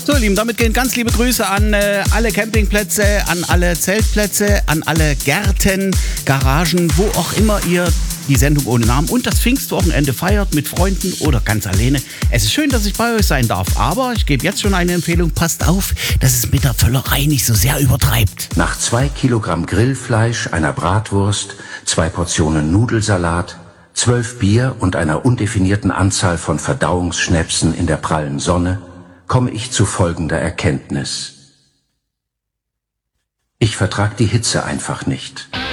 So, ihr Lieben, damit gehen ganz liebe Grüße an alle Campingplätze, an alle Zeltplätze, an alle Gärten, Garagen, wo auch immer ihr die Sendung ohne Namen und das Pfingstwochenende feiert mit Freunden oder ganz alleine. Es ist schön, dass ich bei euch sein darf, aber ich gebe jetzt schon eine Empfehlung. Passt auf, dass es mit der Völlerei nicht so sehr übertreibt. Nach 2 Kilogramm Grillfleisch, einer Bratwurst, 2 Portionen Nudelsalat, 12 Bier und einer undefinierten Anzahl von Verdauungsschnäpsen in der prallen Sonne komme ich zu folgender Erkenntnis. Ich vertrag die Hitze einfach nicht.